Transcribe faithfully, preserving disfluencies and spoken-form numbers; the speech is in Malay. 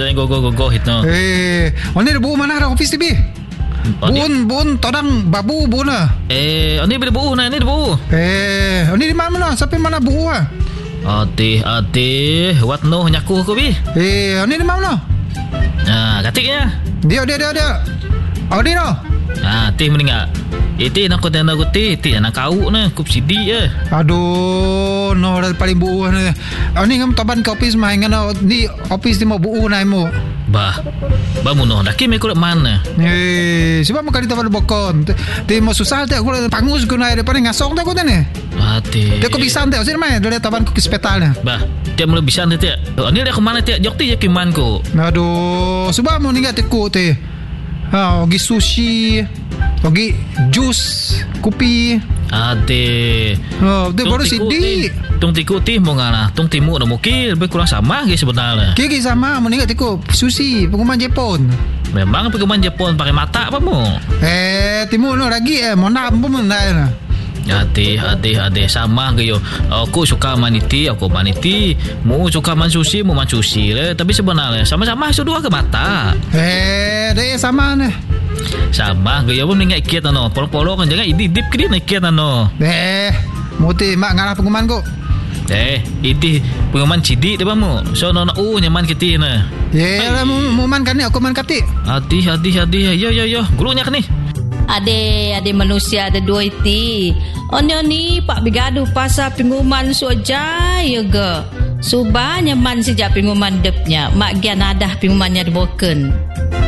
yang gogoh-gogoh itu. Eh, oni ada buku mana ada office T V? Bun, bun, todang babu bun lah. Eh, ini bila buku nah, ini buku. Eh, oni di mana? Sampai mana buku ah? Ati, ati, wat noh nyaku ko bi. Eh, oni di mana? Ah, katiknya. Dia, dia, dia, dia. Oh, dia no. Ah, teh meninggal. Iti nak kau tanda kuti, iti nak kau na, kup sidi eh. Aduh, no dah paling buuh ni. Oh ni ngam taban ke office mah ngana ni office ni mau buuh na mo. Bah, bah muno dah kimi kulit mana? Eh, sebab makali taban bokon. Ti mau susah tak aku pangus ku na depan ngasong tak aku ni. Mati. Dia ko bisa tak sini mah dari taban ku ke hospital ni. Bah, dia mula bisa nanti. Ni dia ke mana ti? Jok ti je kiman ko. Aduh, sebab mau ningat teku ti. Ha, ogi sushi, ogi jus, kopi. Ade. Oh, dia baru sidi. Tung tiku ti mau ngana, tung timu dah mungkin lebih kurang sama ke sebenarnya. Kiki sama, mau ningat teku sushi, pengumuman Jepun. Memang pengumuman Jepun pakai mata apa mu? Eh, timu no lagi eh, mau nak pun nak. Ade, ade, ade sama ke yo. Aku suka maniti, aku maniti. Mu suka man sushi, mu man sushi le. Tapi sebenarnya sama-sama sudah ke mata. Eh, dia sama ni. Sama ke yo pun ingat kiat ano. Polo-polo kan jangan idip ke dia nak kiat ano. Eh, muti mak ngarah pengumuman ko. Eh, ini pengumuman cidik depa mu. So no u nyaman kita na. Ye, lah mu man kan ni aku man kati. Hati, hati, hati. Yo yo yo, gurunya kan ni. Ade, ade manusia ada dua iti. Oni oni pak bigaduh pasal pengumuman soja ya ge. Subah nyaman sejak pengumuman depnya. Mak gian adah pengumumannya diboken.